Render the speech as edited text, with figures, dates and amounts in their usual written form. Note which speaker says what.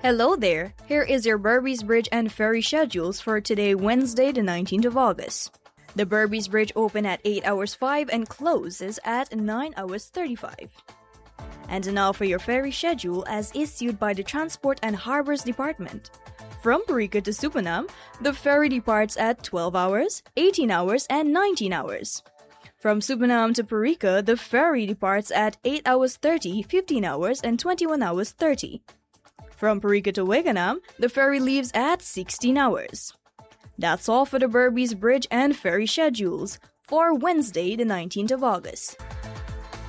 Speaker 1: Hello there! Here is your Berbice Bridge and Ferry schedules for today, Wednesday, the 19th of August. The Berbice Bridge opens at 8 hours 5 and closes at 9 hours 35. And now for your ferry schedule as issued by the Transport and Harbors Department. From Parika to Supanam, the ferry departs at 12 hours, 18 hours, and 19 hours. From Supanam to Parika, the ferry departs at 8 hours 30, 15 hours, and 21 hours 30. From Parika to Weganam, the ferry leaves at 16 hours. That's all for the Berbice Bridge and Ferry schedules for Wednesday, the 19th of August.